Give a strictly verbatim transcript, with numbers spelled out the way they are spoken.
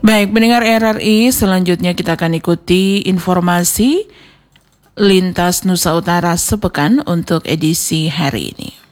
Baik, pendengar R R I, selanjutnya kita akan ikuti informasi Lintas Nusa Utara sepekan untuk edisi hari ini.